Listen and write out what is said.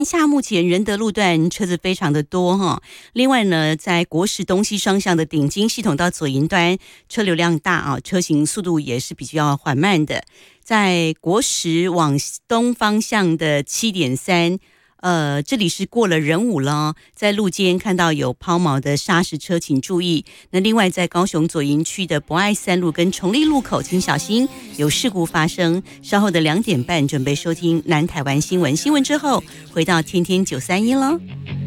下目前仁德路段车子非常的多哈，另外呢，在国十东西双向的顶金系统到左营端车流量大啊，车行速度也是比较缓慢的。在国十往东方向的7.3。这里是过了仁武了，在路肩看到有抛锚的砂石车，请注意。那另外在高雄左营区的博爱3路跟崇立路口，请小心有事故发生。稍后的2点半准备收听南台湾新闻，新闻之后回到天天931了。